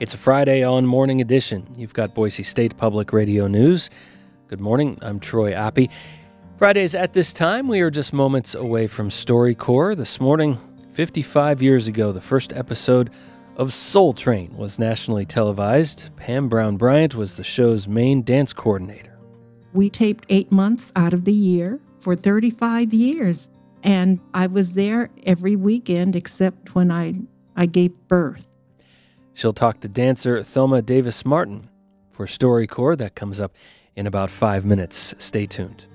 It's a Friday on Morning Edition. You've got Boise State Public Radio News. Good morning, I'm Troy Appy. Fridays at this time, we are just moments away from StoryCorps. This morning, 55 years ago, the first episode of Soul Train was nationally televised. Pam Brown Bryant was the show's main dance coordinator. We taped 8 months out of the year for 35 years, and I was there every weekend except when I gave birth. She'll talk to dancer Thelma Davis Martin for StoryCorps. That comes up in about 5 minutes. Stay tuned.